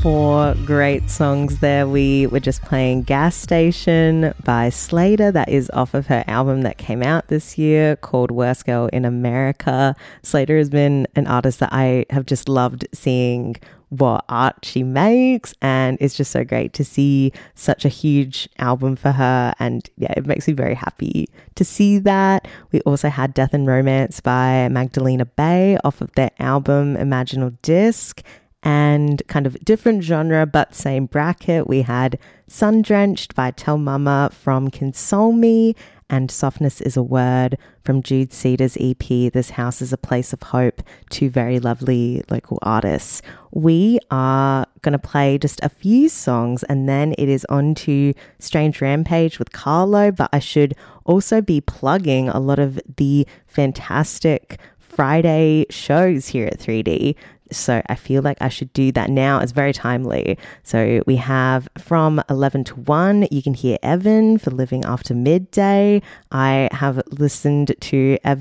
4 great songs there. We were just playing Gas Station by Slater. That is off of her album that came out this year called Worst Girl in America. Slater has been an artist that I have just loved seeing what art she makes, and it's just so great to see such a huge album for her, and yeah, it makes me very happy to see that. We also had Death and Romance by Magdalena Bay off of their album Imaginal Disc, and kind of different genre but same bracket, we had Sun Drenched by Tell Mama from Console Me, and Softness is a Word from Jude Cedar's EP This House is a Place of Hope, 2 very lovely local artists. We are going to play just a few songs and then it is on to Strange Rampage with Carlo, but I should also be plugging a lot of the fantastic Friday shows here at 3D. So I feel like I should do that now. It's very timely. So we have from 11 to 1, you can hear Evan for Living After Midday. I have listened to Evan